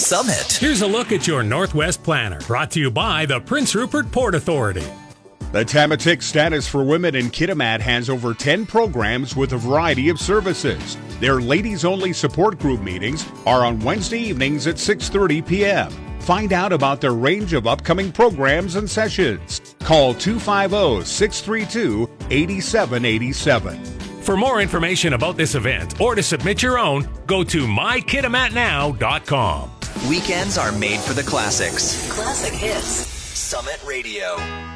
Summit. Here's a look at your Northwest Planner, brought to you by the Prince Rupert Port Authority. The Tamatik Status for Women in Kitimat has over 10 programs with a variety of services. Their ladies-only support group meetings are on Wednesday evenings at 6:30 p.m. Find out about their range of upcoming programs and sessions. Call 250-632-8787. For more information about this event or to submit your own, go to mykitimatnow.com. Weekends are made for the classics. Classic hits. Summit Radio.